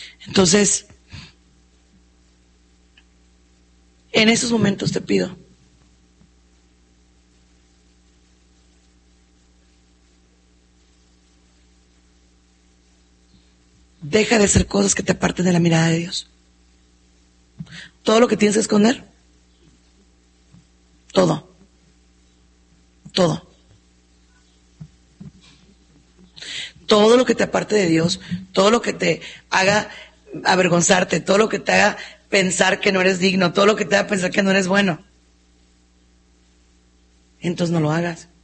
Entonces, en esos momentos te pido deja de hacer cosas que te aparten de la mirada de Dios. Todo lo que tienes que esconder, todo, todo lo que te aparte de Dios, todo lo que te haga avergonzarte, todo lo que te haga pensar que no eres digno, todo lo que te haga pensar que no eres bueno, entonces no lo hagas.